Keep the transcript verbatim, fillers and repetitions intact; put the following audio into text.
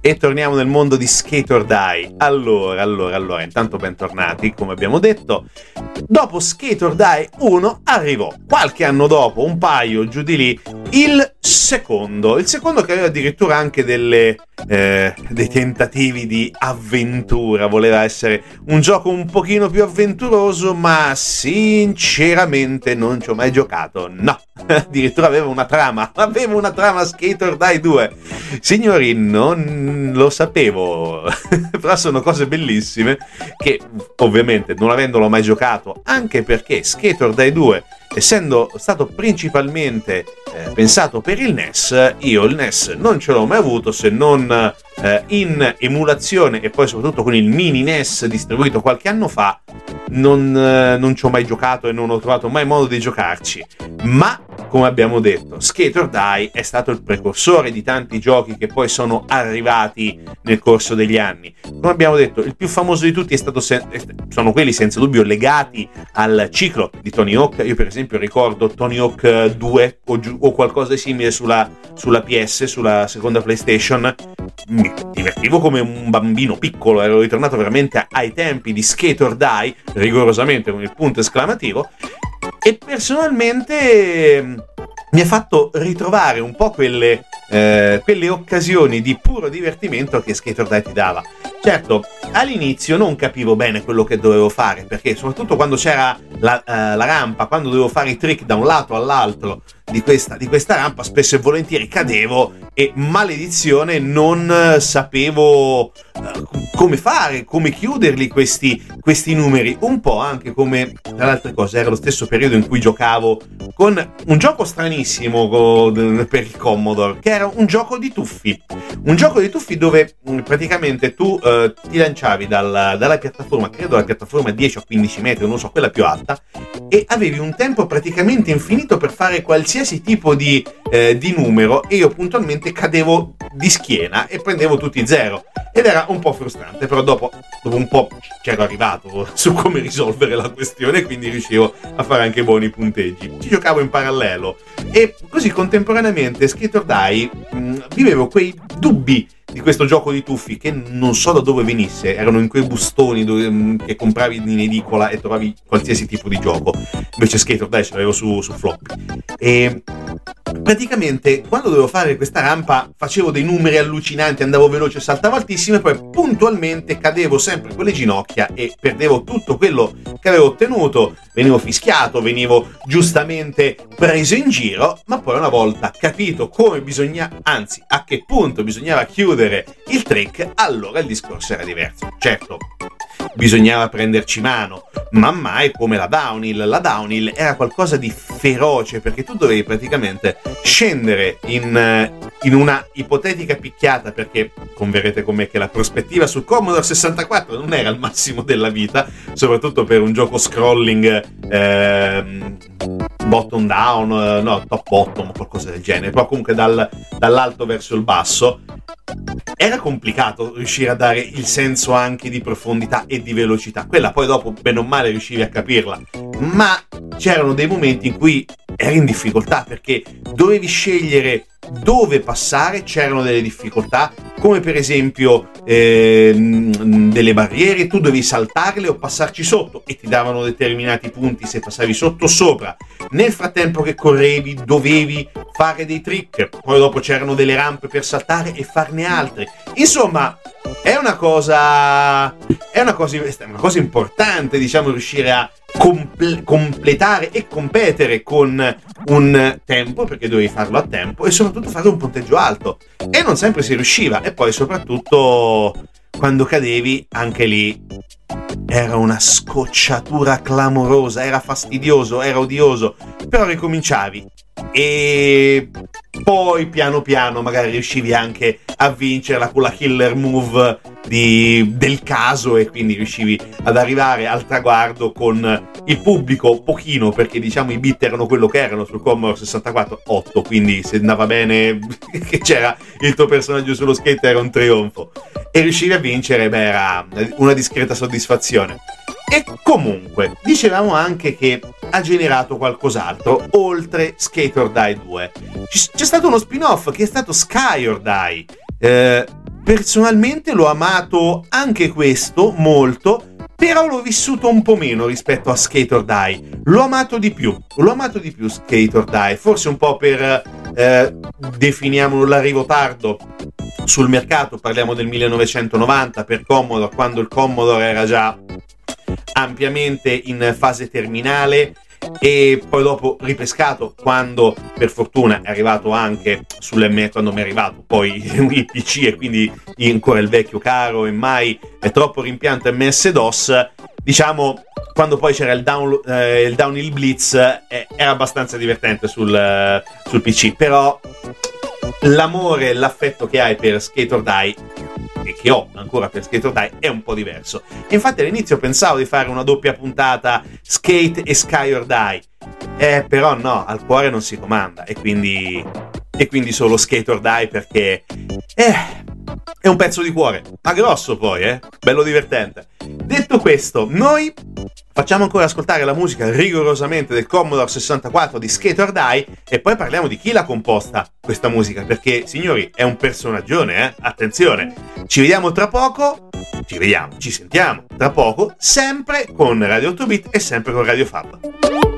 E torniamo nel mondo di Skate or Die. Allora, allora, allora, intanto bentornati, come abbiamo detto. Dopo Skate or Die uno arrivò, qualche anno dopo, un paio giù di lì, il secondo. Il secondo che aveva addirittura anche delle, eh, dei tentativi di avventura. Voleva essere un gioco un pochino più avventuroso, ma sinceramente non ci ho mai giocato, no. Addirittura aveva una trama, aveva una trama Skate or Die due. Signori, non lo sapevo, però sono cose bellissime che ovviamente non avendolo mai giocato, anche perché Skate or Die due, essendo stato principalmente eh, pensato per il N E S, io il N E S non ce l'ho mai avuto se non eh, in emulazione e poi soprattutto con il mini N E S distribuito qualche anno fa. Non, eh, non ci ho mai giocato e non ho trovato mai modo di giocarci, ma come abbiamo detto, Skate or Die è stato il precursore di tanti giochi che poi sono arrivati nel corso degli anni. Come abbiamo detto, il più famoso di tutti è stato se- sono quelli senza dubbio legati al ciclo di Tony Hawk. Io per esempio ricordo Tony Hawk due o, giu- o qualcosa di simile sulla, sulla P S, sulla seconda PlayStation. Mi divertivo come un bambino piccolo, ero ritornato veramente ai tempi di Skate or Die, rigorosamente con il punto esclamativo, e personalmente mi ha fatto ritrovare un po' quelle, eh, quelle occasioni di puro divertimento che Skate or Die ti dava. Certo, all'inizio non capivo bene quello che dovevo fare, perché soprattutto quando c'era la, uh, la rampa, quando dovevo fare i trick da un lato all'altro di questa, di questa rampa, spesso e volentieri cadevo e, maledizione, non sapevo uh, come fare, come chiuderli questi, questi numeri. Un po' anche come, tra le altre cose, era lo stesso periodo in cui giocavo con un gioco stranissimo con, per il Commodore, che era un gioco di tuffi. Un gioco di tuffi dove praticamente tu uh, ti lanciavi dal, dalla piattaforma, credo la piattaforma dieci o quindici metri, non so, quella più alta, e avevi un tempo praticamente infinito per fare qualsiasi tipo di, eh, di numero, e io puntualmente cadevo di schiena e prendevo tutti zero, ed era un po' frustrante, però dopo, dopo un po' c'ero arrivato su come risolvere la questione, quindi riuscivo a fare anche buoni punteggi. Ci giocavo in parallelo e così contemporaneamente Skate or Die mh, vivevo quei dubbi di questo gioco di tuffi che non so da dove venisse. Erano in quei bustoni dove, che compravi in edicola e trovavi qualsiasi tipo di gioco. Invece Skate or Die ce l'avevo su, su floppy. E praticamente quando dovevo fare questa rampa facevo dei numeri allucinanti, andavo veloce, saltavo altissimo, e poi puntualmente cadevo sempre con le ginocchia e perdevo tutto quello che avevo ottenuto. Venivo fischiato, venivo giustamente preso in giro, ma poi una volta capito come bisogna, anzi a che punto bisognava chiudere il trick, allora il discorso era diverso. Certo, bisognava prenderci mano, ma mai come la downhill. La downhill era qualcosa di feroce, perché tu dovevi praticamente scendere in, in una ipotetica picchiata, perché converrete con me che la prospettiva sul Commodore sessantaquattro non era il massimo della vita, soprattutto per un gioco scrolling ehm, bottom down, no, top bottom o qualcosa del genere, però comunque dal, dall'alto verso il basso. Era complicato riuscire a dare il senso anche di profondità e di velocità. Quella poi dopo, bene o male, riuscivi a capirla, ma c'erano dei momenti in cui eri in difficoltà, perché dovevi scegliere dove passare, c'erano delle difficoltà, come per esempio eh, delle barriere, tu dovevi saltarle o passarci sotto e ti davano determinati punti se passavi sotto o sopra. Nel frattempo che correvi dovevi fare dei trick, poi dopo c'erano delle rampe per saltare e farne altre. Insomma, è una cosa è una cosa, è una cosa importante, diciamo, riuscire a comple- completare e competere con un tempo, perché dovevi farlo a tempo, e soprattutto fare un punteggio alto, e non sempre si riusciva. E poi soprattutto quando cadevi, anche lì era una scocciatura clamorosa, era fastidioso, era odioso, però ricominciavi e poi piano piano magari riuscivi anche a vincerla con la killer move di, del caso, e quindi riuscivi ad arrivare al traguardo con il pubblico pochino, perché diciamo i bit erano quello che erano sul Commodore sessantaquattro, otto, quindi se andava bene che c'era il tuo personaggio sullo skate era un trionfo, e riuscivi a vincere, beh, era una discreta soddisfazione. E comunque, dicevamo anche che ha generato qualcos'altro, oltre Skate or Die due. C'è stato uno spin-off che è stato Sky or Die. Eh, personalmente l'ho amato anche questo molto, però l'ho vissuto un po' meno rispetto a Skate or Die. L'ho amato di più, l'ho amato di più Skate or Die, forse un po' per, eh, definiamolo, l'arrivo tardo sul mercato, parliamo del millenovecentonovanta per Commodore, quando il Commodore era già ampiamente in fase terminale, e poi dopo ripescato quando per fortuna è arrivato anche sull'M, quando mi è arrivato poi il P C e quindi ancora il vecchio caro e mai è troppo rimpianto M S DOS, diciamo, quando poi c'era il, down, eh, il Downhill Blitz, eh, era abbastanza divertente sul, eh, sul P C, però l'amore e l'affetto che hai per Skate or Die, e che ho ancora per Skate or Die, è un po' diverso. E infatti all'inizio pensavo di fare una doppia puntata Skate e Sky or Die, eh, però no, al cuore non si comanda, e quindi e quindi solo Skate or Die, perché eh, è un pezzo di cuore, ma grosso poi, eh, bello divertente. Detto questo, noi facciamo ancora ascoltare la musica rigorosamente del Commodore sessantaquattro di Skate or Die, e poi parliamo di chi l'ha composta questa musica, perché, signori, è un personaggione, eh? Attenzione! Ci vediamo tra poco, ci vediamo, ci sentiamo tra poco, sempre con Radio otto bit e sempre con Radio Fab.